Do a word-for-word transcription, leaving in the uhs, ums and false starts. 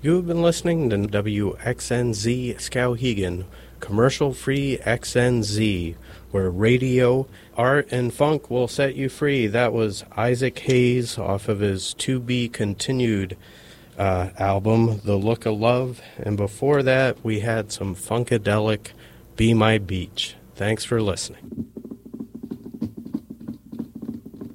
You have been listening to W X N Z Skowhegan, commercial-free X N Z, where radio, art, and funk will set you free. That was Isaac Hayes off of his To Be Continued uh, album, The Look of Love. And before that, we had some funkadelic Be My Beach. Thanks for listening.